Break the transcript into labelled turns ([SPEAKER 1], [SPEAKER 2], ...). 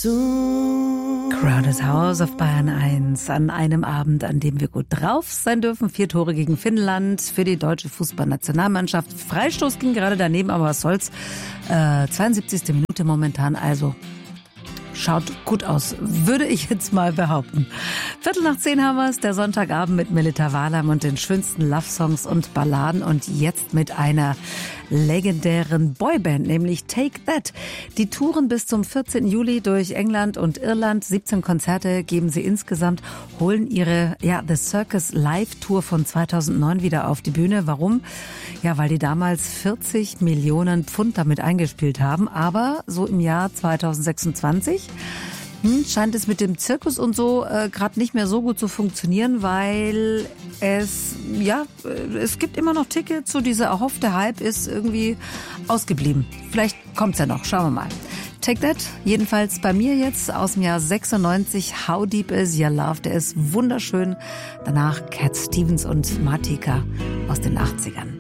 [SPEAKER 1] Crowded House auf Bayern 1 an einem Abend, an dem wir gut drauf sein dürfen. 4 Tore gegen Finnland für die deutsche Fußballnationalmannschaft. Freistoß ging gerade daneben, aber was soll's. 72. Minute momentan, also schaut gut aus, würde ich jetzt mal behaupten. 9:15 haben wir es, der Sonntagabend mit Melita Wahlheim und den schönsten Love-Songs und Balladen und jetzt mit einer legendären Boyband, nämlich Take That. Die touren bis zum 14. Juli durch England und Irland. 17 Konzerte geben sie insgesamt, holen ihre The Circus Live Tour von 2009 wieder auf die Bühne. Warum? Ja, weil die damals 40 Millionen Pfund damit eingespielt haben. Aber so im Jahr 2026 scheint es mit dem Zirkus und so gerade nicht mehr so gut zu funktionieren, weil es gibt immer noch Tickets, so dieser erhoffte Hype ist irgendwie ausgeblieben. Vielleicht kommt's ja noch, schauen wir mal. Take That, jedenfalls bei mir jetzt aus dem Jahr 96, How Deep Is Your Love, der ist wunderschön. Danach Cat Stevens und Martika aus den 80ern.